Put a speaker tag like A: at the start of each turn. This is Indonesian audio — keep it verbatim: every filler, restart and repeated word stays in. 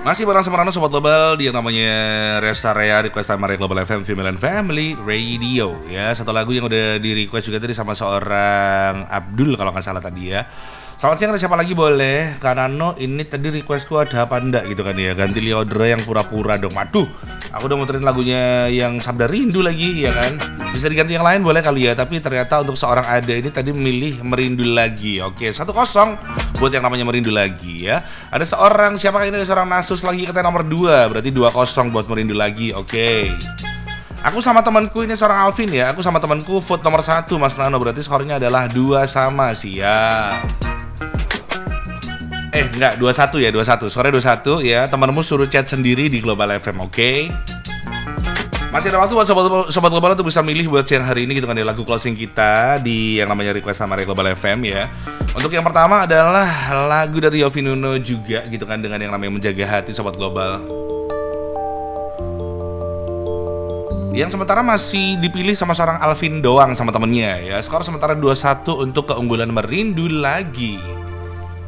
A: Masih bareng sama Rano Sobat Global di yang namanya Resta Area Request Time Area Global F M Female and Family Radio ya. Satu lagu yang udah di request juga tadi sama seorang Abdul kalau nggak salah tadi ya. Selamat siang, ada siapa lagi boleh? Kak Rano, ini tadi requestku ada apa enggak gitu kan ya. Ganti Liodra yang pura-pura dong. Waduh, aku udah muterin lagunya yang Sabda Rindu lagi ya kan. Bisa diganti yang lain boleh kali ya. Tapi ternyata untuk seorang Ada ini tadi memilih Merindu Lagi. Oke, satu kosong buat yang namanya Merindu Lagi ya. Ada seorang, siapa ini? Ada seorang Nasus lagi katanya nomor dua. Berarti dua kosong buat Merindu Lagi. Oke. Aku sama temanku ini seorang Alvin ya. Aku sama temanku vote nomor satu Mas Nano. Berarti skornya adalah dua sama siap. Eh enggak, dua satu ya, dua satu. Sore dua satu ya. Temanmu suruh chat sendiri di Global F M, oke? Okay? Masih ada waktu buat sobat, sobat Global untuk bisa milih buat siang hari ini gitu kan ya, lagu closing kita di yang namanya Request sama Global F M ya. Untuk yang pertama adalah lagu dari Yovie Nuno juga gitu kan, dengan yang namanya Menjaga Hati Sobat Global. Yang sementara masih dipilih sama seorang Alvin doang sama temennya ya. Skor sementara dua satu untuk keunggulan Merindu Lagi.